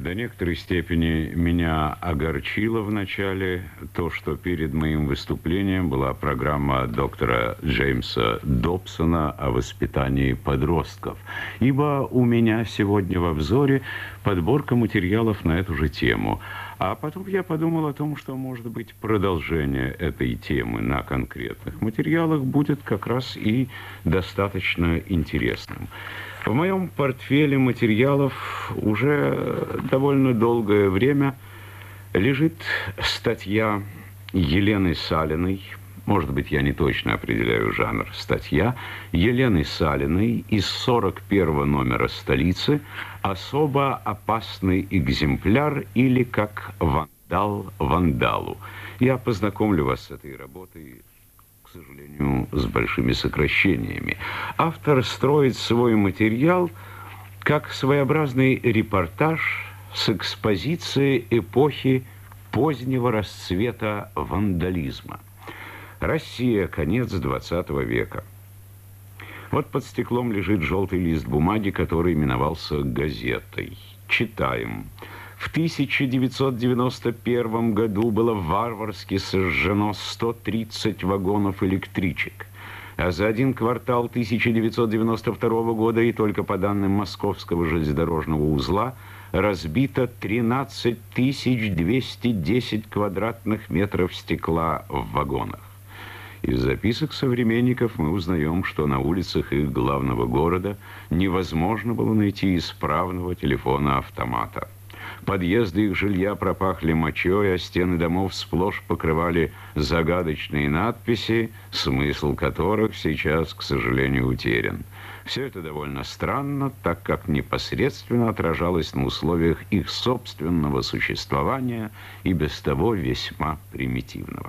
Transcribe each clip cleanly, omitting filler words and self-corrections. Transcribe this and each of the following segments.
До некоторой степени меня огорчило вначале то, что перед моим выступлением была программа доктора Джеймса Добсона о воспитании подростков, ибо у меня сегодня в обзоре подборка материалов на эту же тему. А потом я подумал о том, что, может быть, продолжение этой темы на конкретных материалах будет как раз и достаточно интересным. В моем портфеле материалов уже довольно долгое время лежит статья Елены Салиной, может быть, я не точно определяю жанр, статья Елены Салиной из 41-го номера «Столицы» «Особо опасный экземпляр» или «Как вандал вандалу». Я познакомлю вас с этой работой, к сожалению, с большими сокращениями. Автор строит свой материал как своеобразный репортаж с экспозиции эпохи позднего расцвета вандализма. Россия, конец XX века. Вот под стеклом лежит желтый лист бумаги, который именовался газетой. Читаем. В 1991 году было варварски сожжено 130 вагонов электричек. А за один квартал 1992 года, и только по данным Московского железнодорожного узла, разбито 13 210 квадратных метров стекла в вагонах. Из записок современников мы узнаем, что на улицах их главного города невозможно было найти исправного телефона-автомата. Подъезды их жилья пропахли мочой, а стены домов сплошь покрывали загадочные надписи, смысл которых сейчас, к сожалению, утерян. Все это довольно странно, так как непосредственно отражалось на условиях их собственного существования и без того весьма примитивного.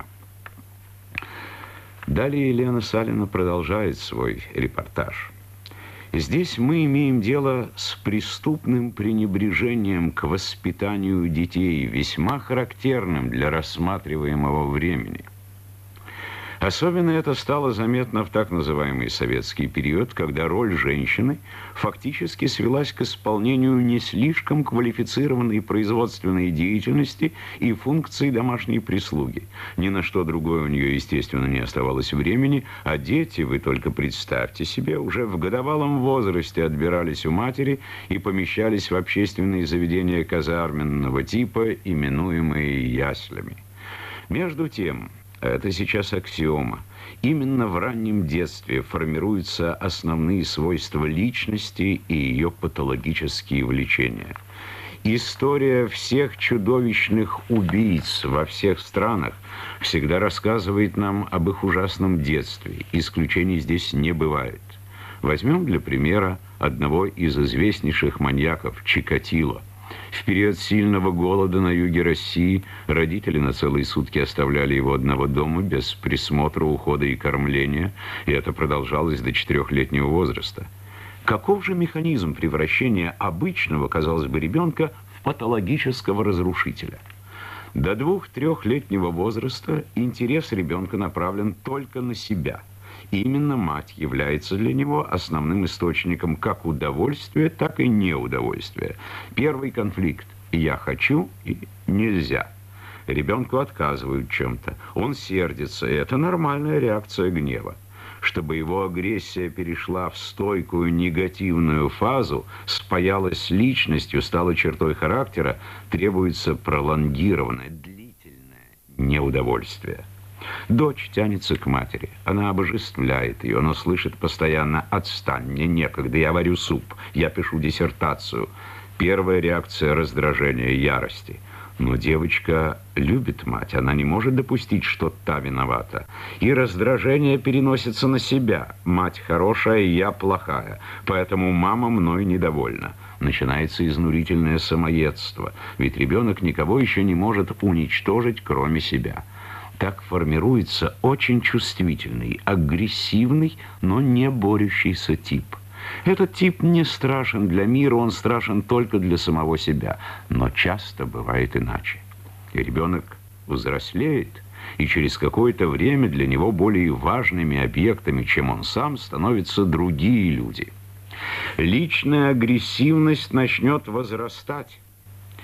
Далее Елена Салина продолжает свой репортаж. Здесь мы имеем дело с преступным пренебрежением к воспитанию детей, весьма характерным для рассматриваемого времени. Особенно это стало заметно в так называемый советский период, когда роль женщины фактически свелась к исполнению не слишком квалифицированной производственной деятельности и функций домашней прислуги. Ни на что другое у нее, естественно, не оставалось времени, а дети, вы только представьте себе, уже в годовалом возрасте отбирались у матери и помещались в общественные заведения казарменного типа, именуемые яслями. Между тем, это сейчас аксиома, именно в раннем детстве формируются основные свойства личности и ее патологические влечения. История всех чудовищных убийц во всех странах всегда рассказывает нам об их ужасном детстве. Исключений здесь не бывает. Возьмем для примера одного из известнейших маньяков – Чикатило. В период сильного голода на юге России родители на целые сутки оставляли его одного дома без присмотра, ухода и кормления, и это продолжалось до 4-летнего возраста. Каков же механизм превращения обычного, казалось бы, ребенка в патологического разрушителя? До 2-3-летнего возраста интерес ребенка направлен только на себя. И именно мать является для него основным источником как удовольствия, так и неудовольствия. Первый конфликт – «я хочу» и «нельзя». Ребенку отказывают в чем-то, он сердится, и это нормальная реакция гнева. Чтобы его агрессия перешла в стойкую негативную фазу, спаялась с личностью, стала чертой характера, требуется пролонгированное, длительное неудовольствие. Дочь тянется к матери, она обожествляет ее, но слышит постоянно: «Отстань, мне некогда, я варю суп, я пишу диссертацию». Первая реакция – раздражение, ярости. Но девочка любит мать, она не может допустить, что та виновата. И раздражение переносится на себя. Мать хорошая, я плохая, поэтому мама мной недовольна. Начинается изнурительное самоедство, ведь ребенок никого еще не может уничтожить, кроме себя. Так формируется очень чувствительный, агрессивный, но не борющийся тип. Этот тип не страшен для мира, он страшен только для самого себя. Но часто бывает иначе. И ребенок взрослеет, и через какое-то время для него более важными объектами, чем он сам, становятся другие люди. Личная агрессивность начнет возрастать.